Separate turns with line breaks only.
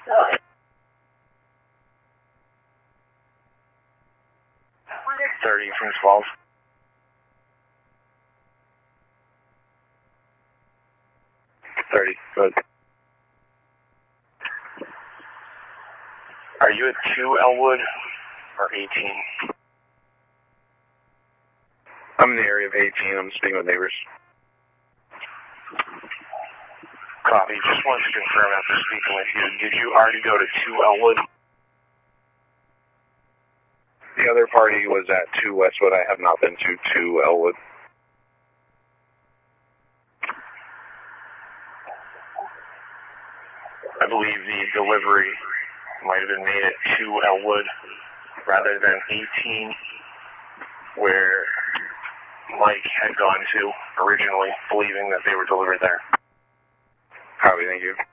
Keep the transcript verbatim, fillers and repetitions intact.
thirty from twelve. thirty, good. Are you at two Elwood or eighteen? I'm in the area of eighteen. I'm speaking with neighbors. Copy. Just wanted to confirm after speaking with you. Did you already go to two Elwood? The other party was at two Westwood. I have not been to two Elwood. I believe the delivery might have been made at two Elwood rather than eighteen, where Mike had gone to originally, believing that they were delivered there. Copy, thank you.